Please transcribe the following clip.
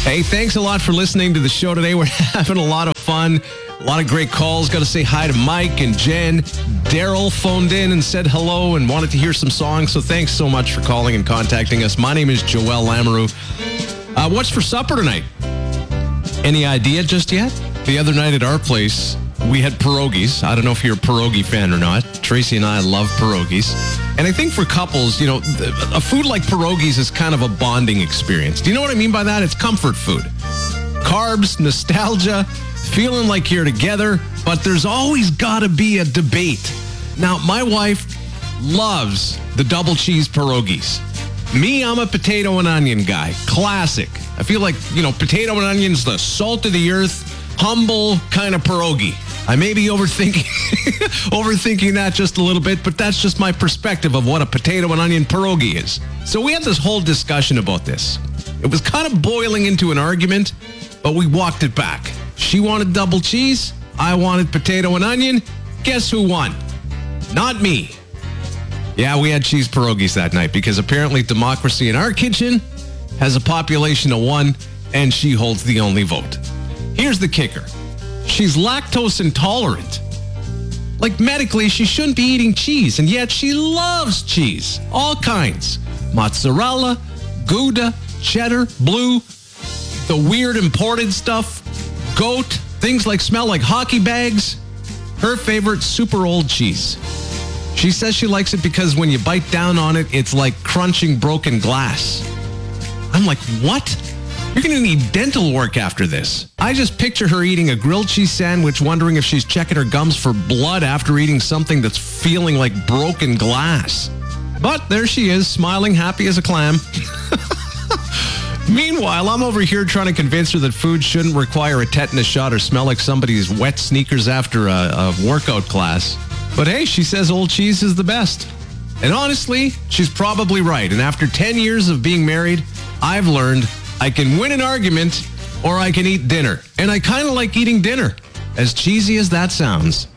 Hey, thanks a lot for listening to the show today. We're having a lot of fun. A lot of great calls. Got to say hi to Mike and Jen. Daryl phoned in and said hello and wanted to hear some songs. So thanks so much for calling and contacting us. My name is Joel Lamoureux. What's for supper tonight? Any idea just yet? The other night at our place, we had pierogies. I don't know if you're a pierogi fan or not. Tracy and I love pierogies. And I think for couples, you know, a food like pierogies is kind of a bonding experience. Do you know what I mean by that? It's comfort food. Carbs, nostalgia, feeling like you're together, but there's always got to be a debate. Now, my wife loves the double cheese pierogies. Me, I'm a potato and onion guy. Classic. I feel like, you know, potato and onions, the salt of the earth, humble kind of pierogi. I may be overthinking that just a little bit, but that's just my perspective of what a potato and onion pierogi is. So we had this whole discussion about this. It was kind of boiling into an argument, but we walked it back. She wanted double cheese. I wanted potato and onion. Guess who won? Not me. Yeah, we had cheese pierogies that night because apparently democracy in our kitchen has a population of 1, and she holds the only vote. Here's the kicker. She's lactose intolerant. Like medically, she shouldn't be eating cheese, and yet she loves cheese. All kinds. Mozzarella, Gouda, cheddar, blue, the weird imported stuff, goat, things like smell like hockey bags. Her favorite, super old cheese. She says she likes it because when you bite down on it, it's like crunching broken glass. I'm like, what? You're going to need dental work after this. I just picture her eating a grilled cheese sandwich, wondering if she's checking her gums for blood after eating something that's feeling like broken glass. But there she is, smiling, happy as a clam. Meanwhile, I'm over here trying to convince her that food shouldn't require a tetanus shot or smell like somebody's wet sneakers after a workout class. But hey, she says old cheese is the best. And honestly, she's probably right. And after 10 years of being married, I've learned I can win an argument or I can eat dinner. And I kind of like eating dinner, as cheesy as that sounds.